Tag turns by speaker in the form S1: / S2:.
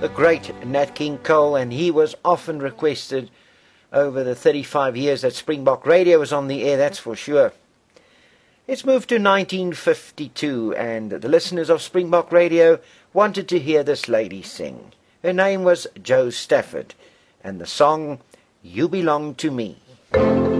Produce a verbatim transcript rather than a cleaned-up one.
S1: the great Nat King Cole, and he was often requested over the thirty-five years that Springbok Radio was on the air, that's for sure. Let's move to nineteen fifty-two, and the listeners of Springbok Radio wanted to hear this lady sing. Her name was Jo Stafford, and the song, You Belong to Me.